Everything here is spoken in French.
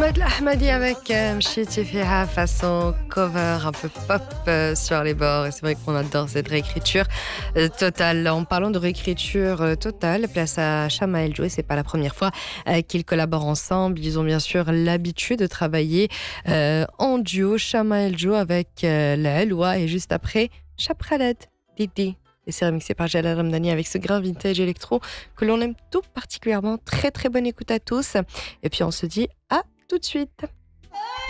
Ahmed Lahmadi avec Mchiti Fiha façon cover un peu pop sur les bords. Et c'est vrai qu'on adore cette réécriture totale. En parlant de réécriture totale, place à Chama El Djo. Et c'est pas la première fois qu'ils collaborent ensemble. Ils ont bien sûr l'habitude de travailler en duo. Chama El Djo avec la Elwa et juste après Chapraled Didi. Et c'est remixé par Jalal Ramdani avec ce grain vintage électro que l'on aime tout particulièrement. Très très bonne écoute à tous. Et puis on se dit à tout de suite.